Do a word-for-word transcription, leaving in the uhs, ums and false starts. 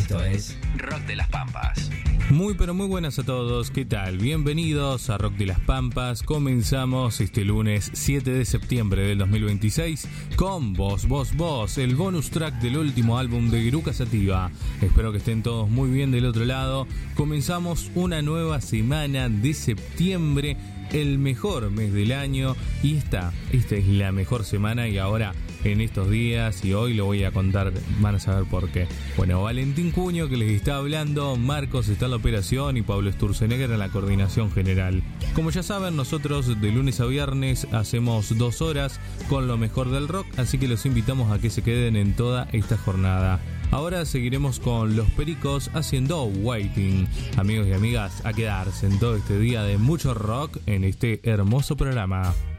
Esto es Rock de las Pampas. Muy pero muy buenas a todos, ¿qué tal? Bienvenidos a Rock de las Pampas. Comenzamos este lunes siete de septiembre del dos mil veintiséis con Vos, Vos, Vos, el bonus track del último álbum de Giruca Sativa. Espero que estén todos muy bien del otro lado. Comenzamos una nueva semana de septiembre, el mejor mes del año, y esta, esta es la mejor semana y ahora en estos días, y hoy lo voy a contar, van a saber por qué. Bueno, Valentín Cuño que les está hablando, Marcos está en la operación y Pablo Sturzenegger en la coordinación general. Como ya saben, nosotros de lunes a viernes hacemos dos horas con lo mejor del rock, así que los invitamos a que se queden en toda esta jornada. Ahora seguiremos con Los Pericos haciendo Waiting. Amigos y amigas, a quedarse en todo este día de mucho rock en este hermoso programa.